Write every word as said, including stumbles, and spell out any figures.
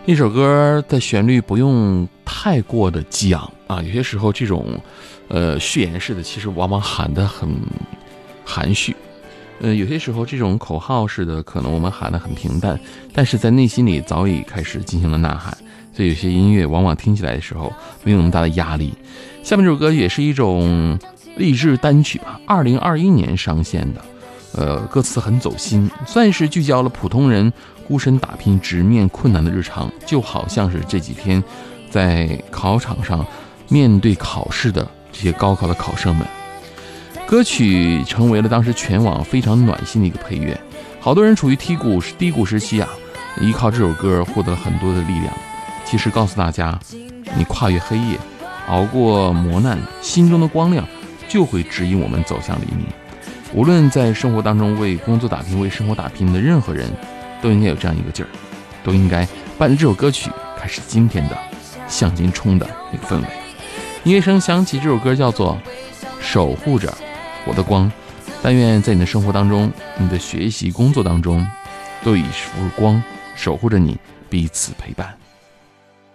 一首歌的旋律不用太过的激昂啊，有些时候这种呃序言式的其实往往喊得很含蓄，呃有些时候这种口号式的可能我们喊得很平淡，但是在内心里早已开始进行了呐喊，所以有些音乐往往听起来的时候没有那么大的压力。下面这首歌也是一种励志单曲啊，二零二一年上线的，呃歌词很走心，算是聚焦了普通人孤身打拼直面困难的日常，就好像是这几天在考场上面对考试的这些高考的考生们。歌曲成为了当时全网非常暖心的一个配乐，好多人处于低谷低谷时期啊，依靠这首歌获得了很多的力量。其实告诉大家，你跨越黑夜，熬过磨难，心中的光亮就会指引我们走向黎明。无论在生活当中为工作打拼为生活打拼的任何人，都应该有这样一个劲儿，都应该伴着这首歌曲开始今天的向前冲的那个氛围。音乐声响起，这首歌叫做守护着我的光，但愿在你的生活当中，你的学习工作当中，都以一束光守护着你，彼此陪伴。